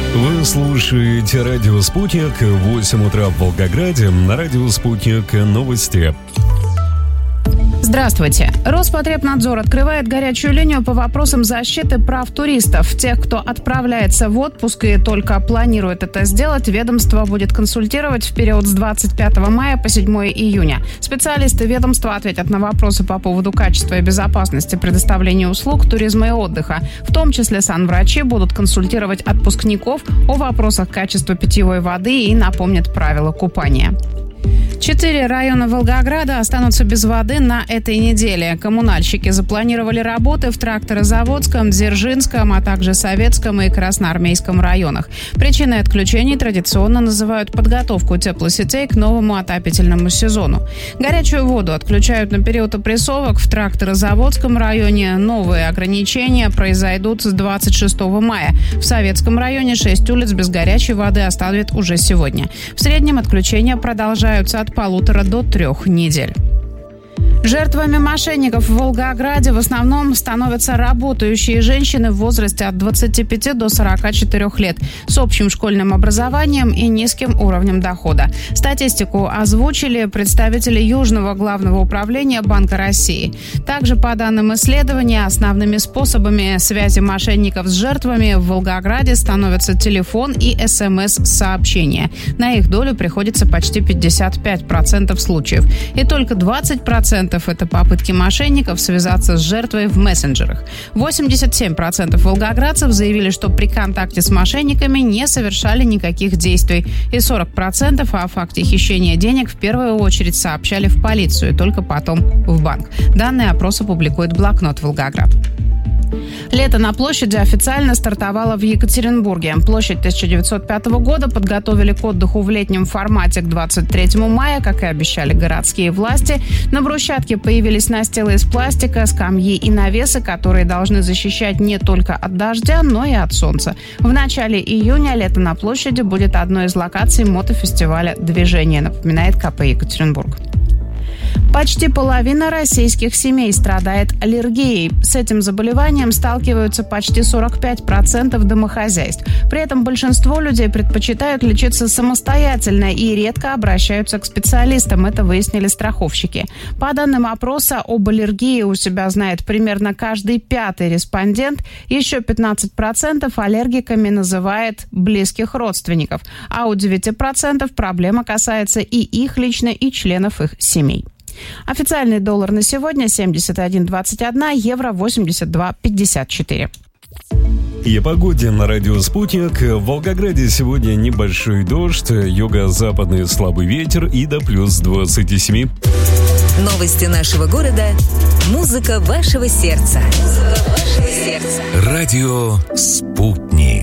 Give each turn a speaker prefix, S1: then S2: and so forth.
S1: Вы слушаете радио «Спутник», 8 утра в Волгограде, на радио «Спутник» новости.
S2: Здравствуйте. Роспотребнадзор открывает горячую линию по вопросам защиты прав туристов. Тех, кто отправляется в отпуск и только планирует это сделать, ведомство будет консультировать в период с 25 мая по 7 июня. Специалисты ведомства ответят на вопросы по поводу качества и безопасности предоставления услуг туризма и отдыха. В том числе санврачи будут консультировать отпускников о вопросах качества питьевой воды и напомнят правила купания. 4 района Волгограда останутся без воды на этой неделе. Коммунальщики запланировали работы в Тракторозаводском, Дзержинском, а также Советском и Красноармейском районах. Причиной отключений традиционно называют подготовку теплосетей к новому отопительному сезону. Горячую воду отключают на период опрессовок в Тракторозаводском районе. Новые ограничения произойдут с 26 мая. В Советском районе 6 улиц без горячей воды оставят уже сегодня. В среднем отключения продолжаются от 1,5 до 3 недель. Жертвами мошенников в Волгограде в основном становятся работающие женщины в возрасте от 25 до 44 лет с общим школьным образованием и низким уровнем дохода. Статистику озвучили представители Южного главного управления Банка России. Также, по данным исследования, основными способами связи мошенников с жертвами в Волгограде становятся телефон и СМС-сообщения. На их долю приходится почти 55% случаев. И только 20% это попытки мошенников связаться с жертвой в мессенджерах. 87% волгоградцев заявили, что при контакте с мошенниками не совершали никаких действий. И 40% о факте хищения денег в первую очередь сообщали в полицию, и только потом в банк. Данные опроса публикует блокнот «Волгоград». Лето на площади официально стартовало в Екатеринбурге. Площадь 1905 года подготовили к отдыху в летнем формате к 23 мая, как и обещали городские власти. На брусчатке появились настилы из пластика, скамьи и навесы, которые должны защищать не только от дождя, но и от солнца. В начале июня лето на площади будет одной из локаций мотофестиваля «Движение», напоминает КП Екатеринбург. Почти половина российских семей страдает аллергией. С этим заболеванием сталкиваются почти 45% домохозяйств. При этом большинство людей предпочитают лечиться самостоятельно и редко обращаются к специалистам. Это выяснили страховщики. По данным опроса, об аллергии у себя знает примерно каждый 5-й респондент. Еще 15% аллергиками называет близких родственников. А у 9% проблема касается и их лично, и членов их семей. Официальный доллар на сегодня 71,21, евро 82,54.
S1: И о погоде на радио «Спутник». В Волгограде сегодня небольшой дождь, юго-западный слабый ветер и до плюс 27.
S3: Новости нашего города. Музыка вашего сердца. Радио «Спутник».